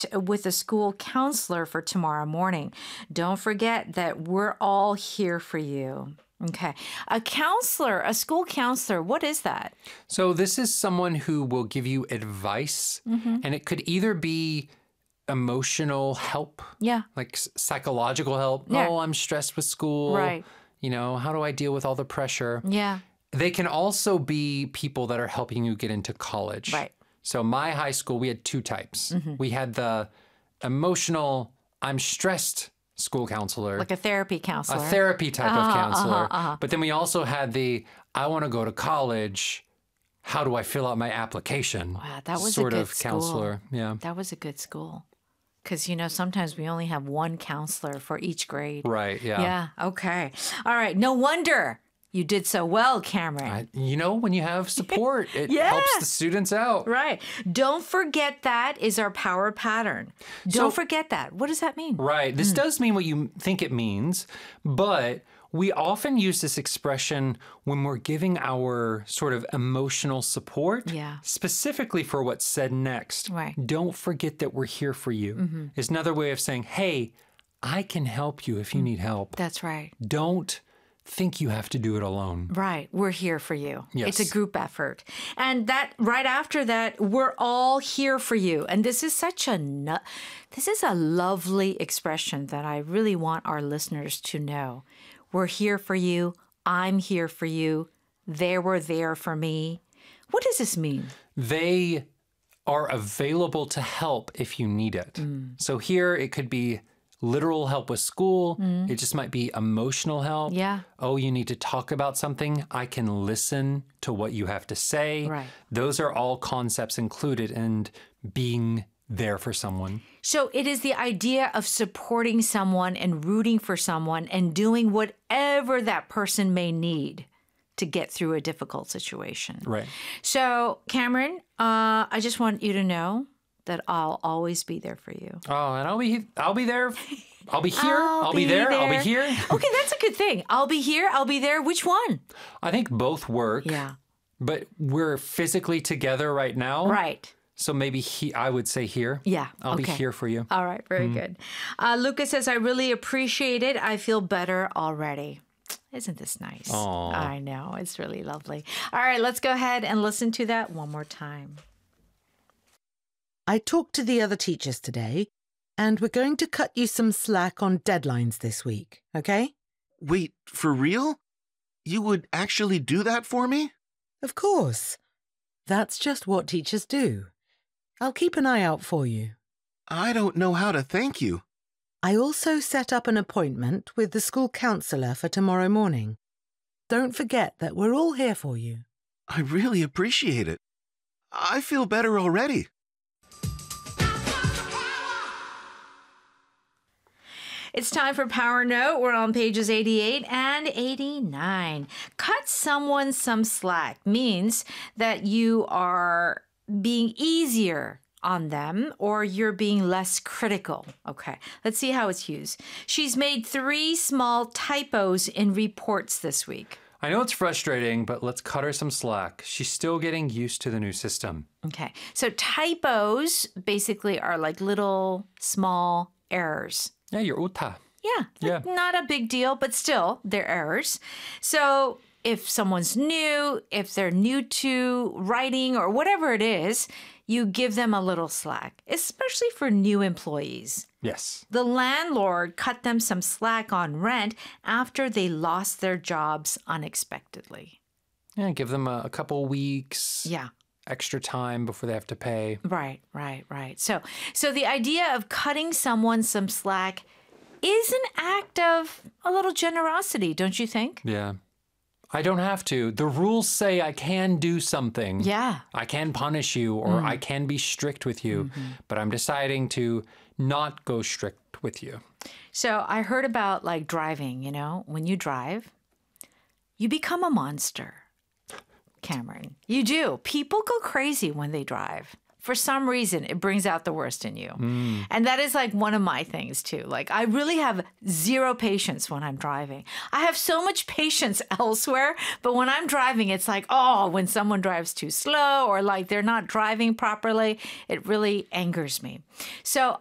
with a school counselor for tomorrow morning. Don't forget that we're all here for you. Okay. A counselor, a school counselor, what is that? So this is someone who will give you advice, and it could either be emotional help, Yeah. like psychological help. Yeah. Oh, I'm stressed with school. Right. You know, how do I deal with all the pressure? Yeah. They can also be people that are helping you get into college. Right. So my high school, we had two types. We had the emotional, I'm stressed school counselor. Like a therapy counselor. A therapy type of counselor. But then we also had the, I want to go to college. How do I fill out my application? Wow, that was sort a good of counselor. school. Yeah. That was a good school. Because, you know, sometimes we only have one counselor for each grade. Right. Yeah. Yeah. Okay. All right. No wonder you did so well, Cameron. You know, when you have support, it Yeah. helps the students out. Right. Don't forget that is our power pattern. Don't forget that. What does that mean? Right. This does mean what you think it means, but we often use this expression when we're giving our sort of emotional support, Yeah. specifically for what's said next. Right. Don't forget that we're here for you. It's another way of saying, hey, I can help you if you need help. That's right. Don't think you have to do it alone. Right. We're here for you. Yes. It's a group effort. And that right after that, we're all here for you. And this is this is a lovely expression that I really want our listeners to know. We're here for you. I'm here for you. They were there for me. What does this mean? They are available to help if you need it. So here it could be literal help with school. It just might be emotional help. Yeah. Oh, you need to talk about something. I can listen to what you have to say. Right. Those are all concepts included in being there for someone. So it is the idea of supporting someone and rooting for someone and doing whatever that person may need to get through a difficult situation. Right. So, Cameron, I just want you to know that I'll always be there for you. Oh, and I'll be there. I'll be here. I'll be there. I'll be here. Okay, that's a good thing. I'll be here. I'll be there. Which one? I think both work. Yeah. But we're physically together right now. Right. So maybe I would say here. Yeah. I'll be okay. here for you. All right. Very good. Lucas says, I really appreciate it. I feel better already. Isn't this nice? Aw. I know. It's really lovely. All right. Let's go ahead and listen to that one more time. I talked to the other teachers today, and we're going to cut you some slack on deadlines this week, okay? Wait, for real? You would actually do that for me? Of course. That's just what teachers do. I'll keep an eye out for you. I don't know how to thank you. I also set up an appointment with the school counsellor for tomorrow morning. Don't forget that we're all here for you. I really appreciate it. I feel better already. It's time for Power Note. We're on pages 88 and 89. Cut someone some slack means that you are being easier on them or you're being less critical. Okay, let's see how it's used. She's made 3 small typos in reports this week. I know it's frustrating, but let's cut her some slack. She's still getting used to the new system. Okay, so typos basically are like little small errors. Yeah, you're uta. Yeah, not a big deal, but still, they're errors. So if someone's new, if they're new to writing or whatever it is, you give them a little slack, especially for new employees. Yes. The landlord cut them some slack on rent after they lost their jobs unexpectedly. Yeah, give them a couple weeks. Yeah. Extra time before they have to pay. Right. So the idea of cutting someone some slack is an act of a little generosity, don't you think? Yeah. I don't have to. The rules say I can do something. Yeah. I can punish you or I can be strict with you, but I'm deciding to not go strict with you. So I heard about like driving, when you drive, you become a monster. Cameron, you do. People go crazy when they drive. for some reason, it brings out the worst in you. And that is like one of my things too. Like I really have zero patience when I'm driving. I have so much patience elsewhere, but when I'm driving, it's like, oh, when someone drives too slow or like they're not driving properly, it really angers me. So